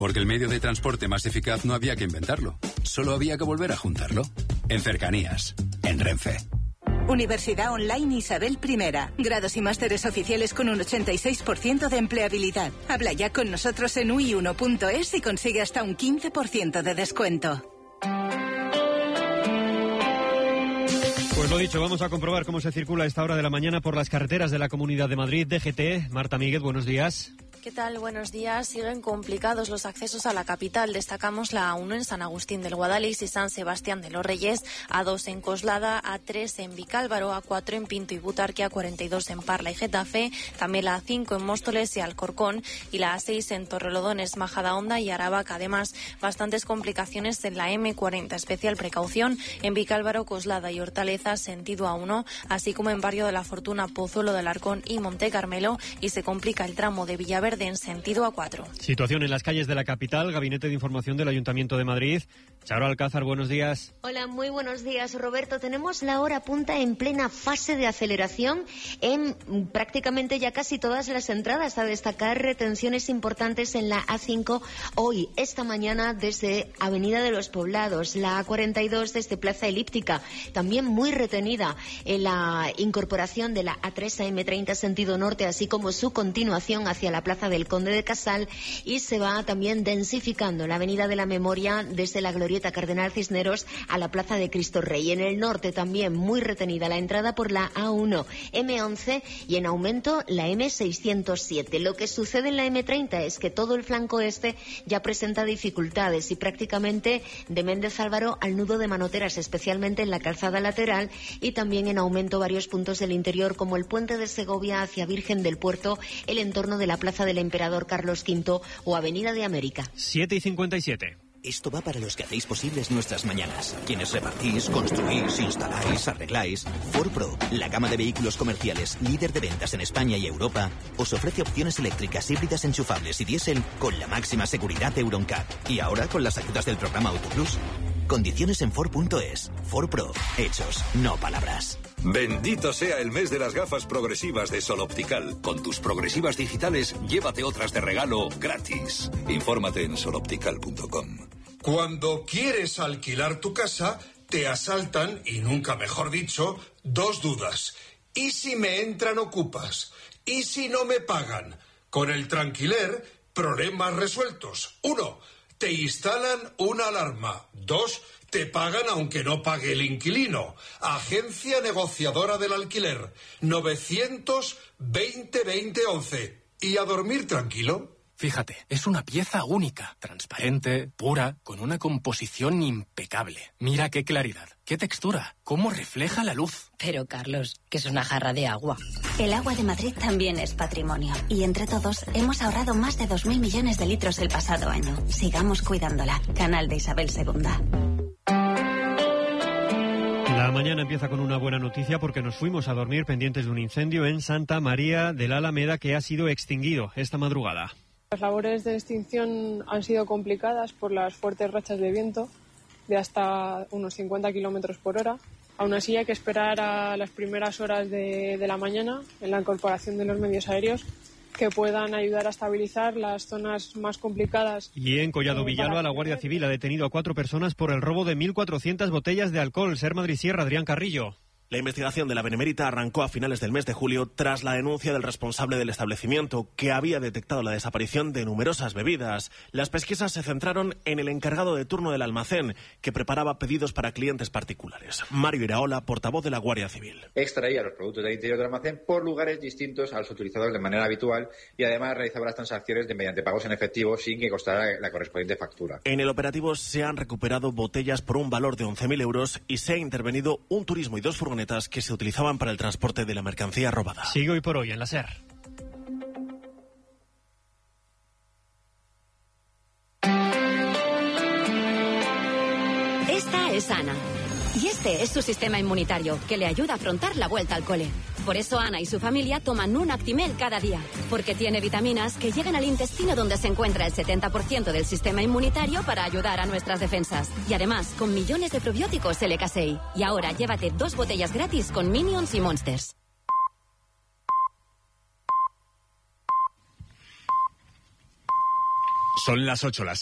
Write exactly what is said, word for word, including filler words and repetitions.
Porque el medio de transporte más eficaz no había que inventarlo, solo había que volver a juntarlo. En Cercanías, en Renfe. Universidad Online Isabel I. Grados y másteres oficiales con un ochenta y seis por ciento de empleabilidad. Habla ya con nosotros en u i uno punto es y consigue hasta un quince por ciento de descuento. Pues lo dicho, vamos a comprobar cómo se circula a esta hora de la mañana por las carreteras de la Comunidad de Madrid. D G T, Marta Míguez, buenos días. ¿Qué tal? Buenos días. Siguen complicados los accesos a la capital. Destacamos la A uno en San Agustín del Guadalix y San Sebastián de los Reyes, A dos en Coslada, A tres en Vicálvaro, A cuatro en Pinto y Butarque, A cuarenta y dos en Parla y Getafe, también la A cinco en Móstoles y Alcorcón y la A seis en Torrelodones, Majadahonda y Aravaca. Además, bastantes complicaciones en la eme cuarenta. Especial precaución en Vicálvaro, Coslada y Hortaleza, sentido A uno, así como en Barrio de la Fortuna, Pozuelo del Arcón y Monte Carmelo, y se complica el tramo de Villaverde en sentido A cuatro. Situación en las calles de la capital, Gabinete de Información del Ayuntamiento de Madrid. Charo Alcázar, buenos días. Hola, muy buenos días, Roberto. Tenemos la hora punta en plena fase de aceleración en prácticamente ya casi todas las entradas. A destacar retenciones importantes en la A cinco hoy, esta mañana, desde Avenida de los Poblados, la A cuarenta y dos desde Plaza Elíptica, también muy retenida en la incorporación de la A tres a eme treinta sentido norte, así como su continuación hacia la Plaza del Conde de Casal, y se va también densificando la Avenida de la Memoria desde la Glorieta Cardenal Cisneros a la Plaza de Cristo Rey. En el norte también muy retenida la entrada por la A uno, eme once y en aumento la eme seiscientos siete. Lo que sucede en la eme treinta es que todo el flanco este ya presenta dificultades y prácticamente de Méndez Álvaro al nudo de Manoteras, especialmente en la calzada lateral, y también en aumento varios puntos del interior como el puente de Segovia hacia Virgen del Puerto, el entorno de la Plaza del Emperador Carlos quinto o Avenida de América. siete y cincuenta y siete. Esto va para los que hacéis posibles nuestras mañanas. Quienes repartís, construís, instaláis, arregláis. Ford Pro, la gama de vehículos comerciales líder de ventas en España y Europa, os ofrece opciones eléctricas, híbridas, enchufables y diésel con la máxima seguridad de Euroncap. Y ahora con las ayudas del programa AutoPlus. Condiciones en Ford punto es. Ford Pro. Hechos, no palabras. Bendito sea el mes de las gafas progresivas de Sol Optical. Con tus progresivas digitales, llévate otras de regalo gratis. Infórmate en sol optical punto com. Cuando quieres alquilar tu casa, te asaltan, y nunca mejor dicho, dos dudas. ¿Y si me entran ocupas? ¿Y si no me pagan? Con el Tranquiler, problemas resueltos. Uno, te instalan una alarma. Dos, te pagan aunque no pague el inquilino. Agencia negociadora del alquiler. novecientos veinte veinte once. ¿Y a dormir tranquilo? Fíjate, es una pieza única, transparente, pura, con una composición impecable. Mira qué claridad, qué textura, cómo refleja la luz. Pero, Carlos, que es una jarra de agua. El agua de Madrid también es patrimonio. Y entre todos hemos ahorrado más de dos mil millones de litros el pasado año. Sigamos cuidándola. Canal de Isabel segunda. La mañana empieza con una buena noticia porque nos fuimos a dormir pendientes de un incendio en Santa María de la Alameda que ha sido extinguido esta madrugada. Las labores de extinción han sido complicadas por las fuertes rachas de viento de hasta unos cincuenta kilómetros por hora. Aún así hay que esperar a las primeras horas de, de la mañana en la incorporación de los medios aéreos que puedan ayudar a estabilizar las zonas más complicadas. Y en Collado Villalba, la Guardia Civil ha detenido a cuatro personas por el robo de mil cuatrocientas botellas de alcohol. Ser Madrid Sierra, Adrián Carrillo. La investigación de la Benemérita arrancó a finales del mes de julio tras la denuncia del responsable del establecimiento, que había detectado la desaparición de numerosas bebidas. Las pesquisas se centraron en el encargado de turno del almacén, que preparaba pedidos para clientes particulares. Mario Iraola, portavoz de la Guardia Civil. Extraía los productos del interior del almacén por lugares distintos a los utilizados de manera habitual y además realizaba las transacciones de mediante pagos en efectivo sin que costara la correspondiente factura. En el operativo se han recuperado botellas por un valor de once mil euros y se ha intervenido un turismo y dos furgonetas que se utilizaban para el transporte de la mercancía robada. Sigue hoy por hoy en la SER. Esta es Ana. Y este es su sistema inmunitario, que le ayuda a afrontar la vuelta al cole. Por eso Ana y su familia toman un Actimel cada día, porque tiene vitaminas que llegan al intestino donde se encuentra el setenta por ciento del sistema inmunitario para ayudar a nuestras defensas. Y además, con millones de probióticos L K seis. Y ahora llévate dos botellas gratis con Minions y Monsters. Son las ocho, las